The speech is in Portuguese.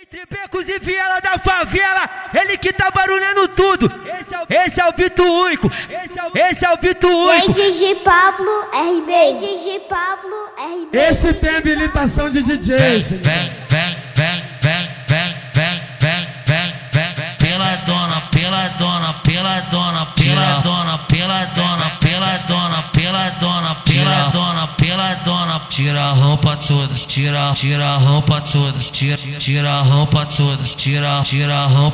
Entre becos e viela da favela, ele que tá barulhando tudo. Esse é o Bito Único. Esse é o Bito Único. DJ Pablo RB. DJ Pablo RB. Esse tem habilitação de DJ. Vem. Pela dona. Tira a roupa toda, tira a roupa toda, tira a roupa toda, tira a roupa.